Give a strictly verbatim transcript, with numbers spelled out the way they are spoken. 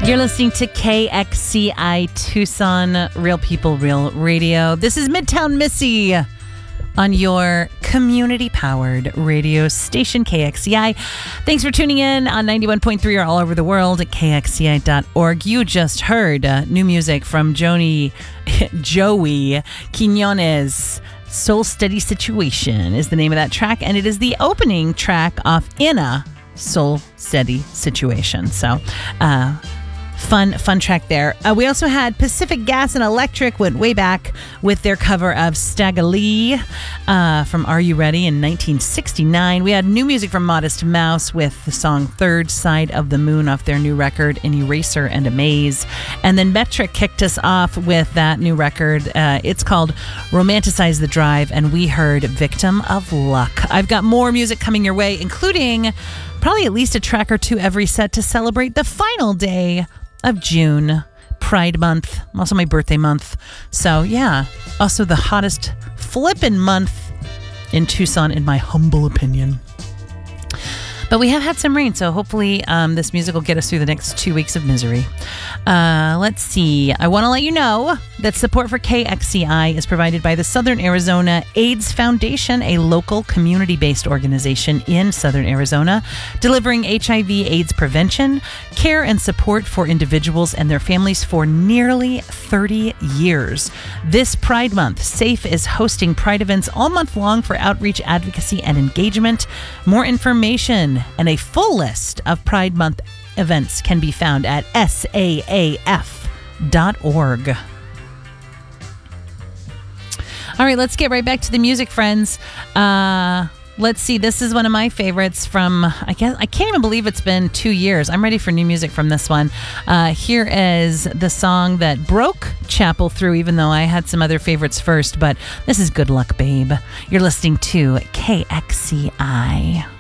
You're listening to K X C I Tucson, Real People, Real Radio. This is Midtown Missy on your community-powered radio station, K X C I. Thanks for tuning in on ninety-one point three or all over the world at K X C I dot org. You just heard uh, new music from Joni, Joey Quinones. Soul Steady Situation is the name of that track, and it is the opening track off In a Soul Steady Situation. So, uh, Fun, fun track there. Uh, we also had Pacific Gas and Electric, went way back with their cover of Stagger Lee uh, from Are You Ready in nineteen sixty-nine. We had new music from Modest Mouse with the song Third Side of the Moon off their new record, An Eraser and a Maze. And then Metric kicked us off with that new record. Uh, it's called Romanticize the Drive, and we heard Victim of Luck. I've got more music coming your way, including probably at least a track or two every set to celebrate the final day of June, Pride Month, also my birthday month. So yeah, also the hottest flippin' month in Tucson, in my humble opinion. But we have had some rain, so hopefully um, this music will get us through the next two weeks of misery. Uh, let's see. I want to let you know that support for K X C I is provided by the Southern Arizona AIDS Foundation, a local community-based organization in Southern Arizona, delivering H I V AIDS prevention, care, and support for individuals and their families for nearly thirty years. This Pride Month, SAFE is hosting Pride events all month long for outreach, advocacy, and engagement. More information and a full list of Pride Month events can be found at S A A F dot org. All right, let's get right back to the music, friends. Uh, let's see. This is one of my favorites from, I guess, I can't even believe it's been two years. I'm ready for new music from this one. Uh, here is the song that broke Chapel through, even though I had some other favorites first. But this is Good Luck, Babe. You're listening to K X C I.